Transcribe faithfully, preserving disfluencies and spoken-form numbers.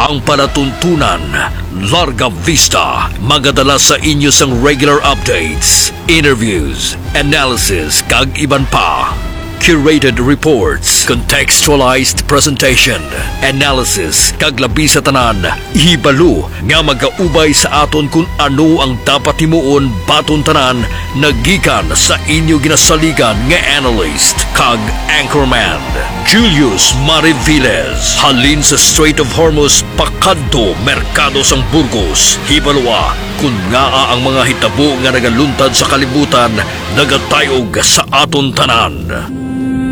ang palatuntunan, larga vista, magadala sa inyo sang regular updates, interviews, analysis, kag iban pa. Curated reports, contextualized presentation, analysis, kag labi sa tanan, hibalo nga magaubay sa aton kung ano ang dapat himuon baton tanan nagikan sa inyo ginasaligan nga analyst kag anchorman. Julius Mariviles, halin sa Strait of Hormuz, pakadto merkado sang Burgos, hibalwa kung nga ang mga hitabo nga nagaluntad sa kalibutan nagatayog sa aton tanan.